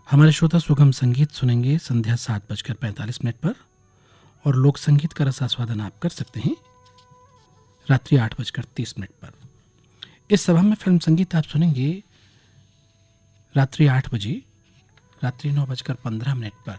हमारे श्रोता सुगम संगीत सुनेंगे संध्या 7:45 पर और लोक संगीत का रसास्वादन आप कर सकते हैं रात्रि 8:30 पर। इस सभा में फिल्म संगीत आप सुनेंगे रात्रि 8 बजे, रात्रि 9:15 पर